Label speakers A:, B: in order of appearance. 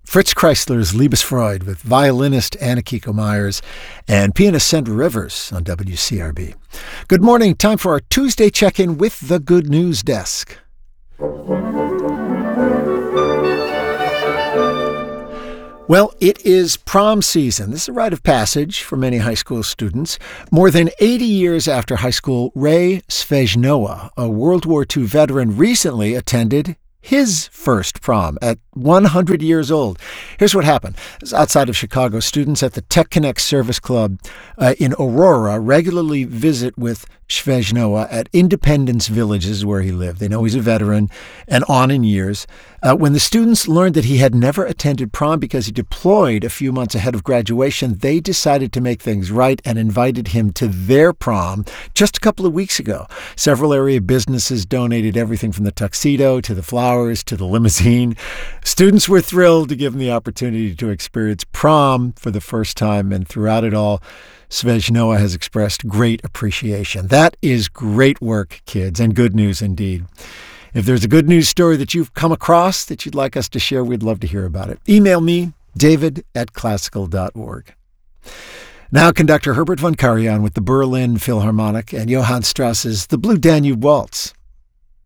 A: Fritz Kreisler's Liebesfreude with violinist Anna Kiko Myers and pianist Sandra Rivers on WCRB. Good morning. Time for our Tuesday check-in with the Good News Desk. Well, it is prom season. This is a rite of passage for many high school students. More than 80 years after high school, Ray Svejnowa, a World War II veteran, recently attended his first prom at 100 years old. Here's what happened. Outside of Chicago, students at the Tech Connect Service Club in Aurora regularly visit with Svejnowa at Independence Villages where he lived. They know he's a veteran and on in years. When the students learned that he had never attended prom because he deployed a few months ahead of graduation, they decided to make things right and invited him to their prom just a couple of weeks ago. Several area businesses donated everything from the tuxedo to the flowers to the limousine. Students were thrilled to give him the opportunity to experience prom for the first time, and throughout it all, Svejnowa has expressed great appreciation. That is great work, kids, and good news indeed. If there's a good news story that you've come across that you'd like us to share, we'd love to hear about it. Email me, david@classical.org. Now, conductor Herbert von Karajan with the Berlin Philharmonic and Johann Strauss's The Blue Danube Waltz.